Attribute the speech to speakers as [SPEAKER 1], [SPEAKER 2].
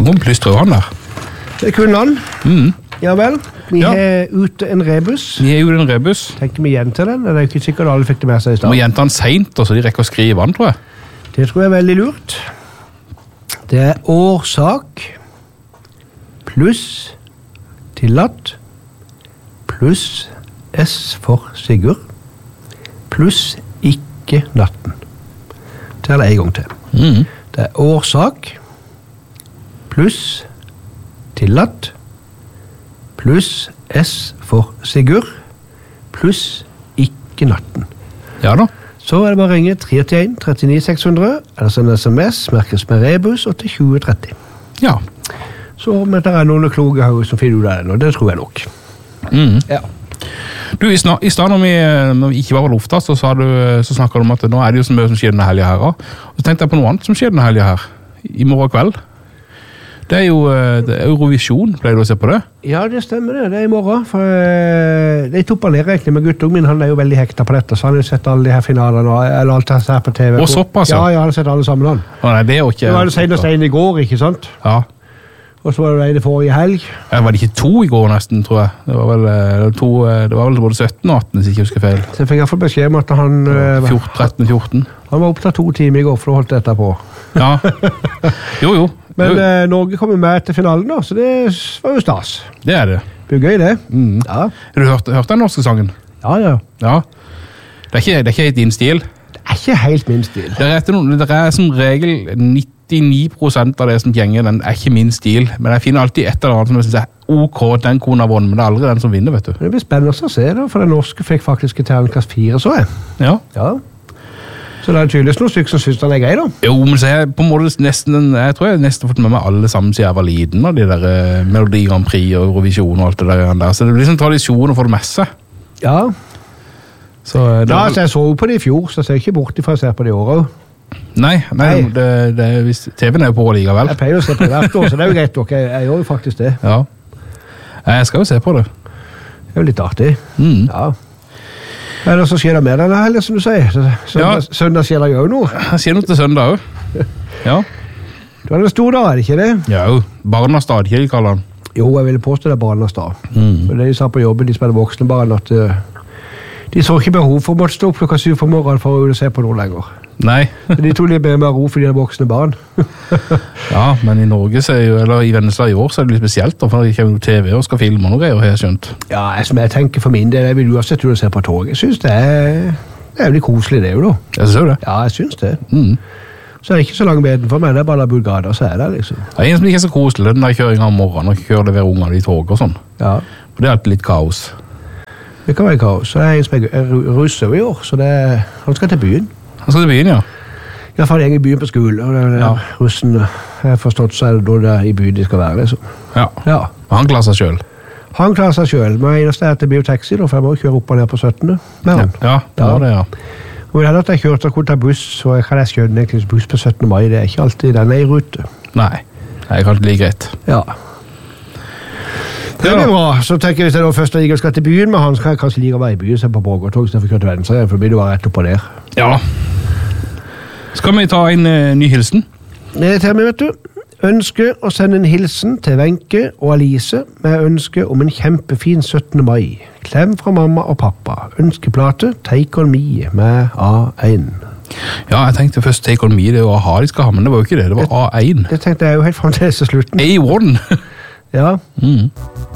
[SPEAKER 1] Han kom plystret han der.
[SPEAKER 2] Det kunne han. Ja vel, vi har ute en rebus.
[SPEAKER 1] Vi har ute en rebus.
[SPEAKER 2] Tenker vi gjenta den? Det er ikke sikkert alle fikk det med seg i stad.
[SPEAKER 1] Vi må gjenta den sent, så de rekker å skrive den, tror jeg.
[SPEAKER 2] Det tror jeg er veldig lurt. Det er årsak pluss tillatt pluss S for Sigurd pluss ikke natten. Det er det en gang til. Det er årsak pluss tillatt pluss S for Sigurd pluss ikke natten.
[SPEAKER 1] Ja da.
[SPEAKER 2] Så er det bare å ringe 381 39 600 eller sende SMS, merkes med rebus og til 2030.
[SPEAKER 1] Ja.
[SPEAKER 2] Så om det er noen kloge høy som finner ut av det, og det tror jeg nok. Ja.
[SPEAKER 1] Du, i stedet når vi ikke var på lufta, så snakket du om at nå er det jo så mye som skjer denne helgen her. Og så tenkte jeg på noe annet som skjer denne helgen her, i morgen kveld. Det er jo Eurovision, pleier du å se på det? Ja, det stemmer det. Det er i morgen. For jeg tok bare ned egentlig med guttungen min. Han er jo veldig hekta på dette, så han har sett alle de her finalene, eller alt det her på TV. Og såpass,
[SPEAKER 2] ja? Ja, jeg har sett alle sammen han.
[SPEAKER 1] Nei, det er jo ikke...
[SPEAKER 2] Det var det senest en i går, ikke sant?
[SPEAKER 1] Ja.
[SPEAKER 2] Og så var det en forrige helg.
[SPEAKER 1] Ja, var det ikke 2 i går nesten, tror jeg? Det var vel både 17 og 18, hvis jeg ikke husker feil. Så
[SPEAKER 2] jeg fikk i hvert fall beskjed om at han...
[SPEAKER 1] 13-14.
[SPEAKER 2] Han var opptatt 2 timer i går for å holde dette på.
[SPEAKER 1] Ja. Jo.
[SPEAKER 2] Men Norge kommer med til finalen da, så det var jo stas. Det
[SPEAKER 1] er det.
[SPEAKER 2] Det er gøy det. Ja.
[SPEAKER 1] Har du hørt den norske sangen?
[SPEAKER 2] Ja.
[SPEAKER 1] Det er ikke helt din stil?
[SPEAKER 2] Det er ikke helt min stil.
[SPEAKER 1] Det er som regel 99% av det som gjenger, den er ikke min stil. Men jeg finner alltid et eller annet som jeg synes er ok, den kona vunnet, men det er aldri den som vinner, vet du. Det blir spennende å se da, for den norske fikk faktisk til terningkast 4, så jeg. Ja. Så det er tydeligvis noen stykker som synes den er grei da. Jo, men så er jeg på en måte jeg tror jeg nesten fått med meg alle sammen siden jeg var liten, de der Melodi Grand Prix og Eurovision og alt det der. Så det blir liksom tradisjon å få det med seg. Ja. Så jeg så jo på det i fjor, så jeg ser ikke bort ifra å se på det i år også. Nei, TV-en er jo på likevel. Jeg pleier å se på det hvert år, så det er jo greit nok. Jeg gjør jo faktisk det. Ja. Jeg skal jo se på det. Det er jo litt artig. Ja. Hva er det som skjer der med denne helgen, som du sier? Søndag skjer det jo noe. Jeg skjer noe til søndag også. Ja. Du har en stor dag, er det ikke det? Ja, barnastad, ikke de kaller den. Jo, jeg ville påstå det er barnastad. For det de sa på jobben, de som er voksne barn, at de så ikke behov for å måtte stå opp klokka 7 på morgenen for å se på noe lenger. Nei. De tog litt mer ro for de er voksne barn. Ja, men i Norge, eller i Vennesla i år, så er det litt spesielt, for det kommer jo TV og skal filme noe greier, har jeg skjønt. Ja, som jeg tenker for min del, jeg vil uansett å se på tog. Jeg synes det er litt koselig det jo da. Jeg synes det? Ja, jeg synes det. Så er det ikke så lang beden for meg, det er bare Bulgaria, så er det liksom. Det er en som ikke er så koselig, den der kjøringen om morgenen, og kjører det ved ungene i tog og sånn. Ja. For det er alltid litt kaos. Det kan være kaos. Så er en som er russer i år, så han skal til byen. Han skal til byen, ja. I hvert fall jeg er i byen på skolen, og russen, jeg har forstått, så er det da det er i byen de skal være, liksom. Ja. Og han klarer seg selv? Han klarer seg selv, men eneste er at det blir jo taxi, for jeg må kjøre opp og ned på 17. med han. Ja, det var det, ja. Og det er at jeg kjørte og kunne ta buss, så jeg kan skjønne egentlig buss på 17. mai, det er ikke alltid den er i rute. Nei, det er ikke alltid like greit. Ja. Det blir bra. Så tenker jeg hvis jeg da først skal til byen med han, skal jeg kanskje like å være i byen, så jeg på Borgårdtog, så jeg får kjøre til venstre, for det blir jo bare rett opp og ned. Ja. Skal vi ta en ny hilsen? Det til meg, vet du. Ønsker å sende en hilsen til Wenche og Alice med ønske om en kjempefin 17. mai. Klem fra mamma og pappa. Ønskeplate Take On Me med A1. Ja, jeg tenkte først Take On Me, det var A-ha de skal ha, men det var jo ikke det. Det var A1. Det tenkte jeg jo helt frem til slutten. A1. Ja.